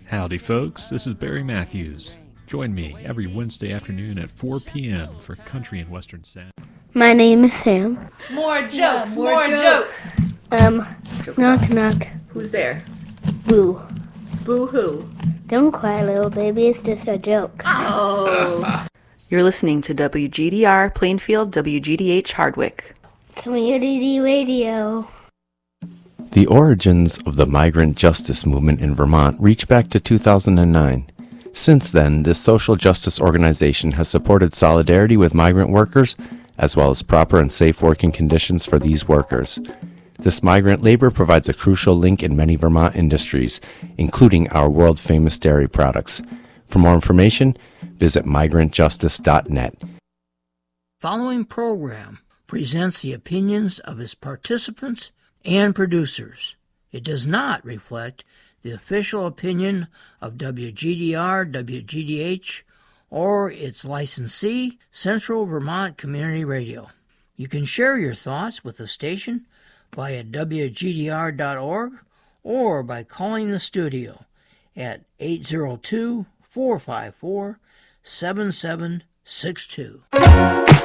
Howdy, folks. This is Barry Matthews. Join me every Wednesday afternoon at 4 p.m. for Country and Western Sound. My name is Sam. More jokes, more jokes. Knock, knock. Who's there? Boo. Boo-hoo. Don't cry, little baby. It's just a joke. Oh. You're listening to WGDR Plainfield, WGDH Hardwick. Community Radio. The origins of the migrant justice movement in Vermont reach back to 2009. Since then, this social justice organization has supported solidarity with migrant workers, as well as proper and safe working conditions for these workers. This migrant labor provides a crucial link in many Vermont industries, including our world-famous dairy products. For more information, visit migrantjustice.net. Following program presents the opinions of its participants and producers. It does not reflect the official opinion of WGDR, WGDH, or its licensee, Central Vermont Community Radio. You can share your thoughts with the station via WGDR.org or by calling the studio at 802-454-7762.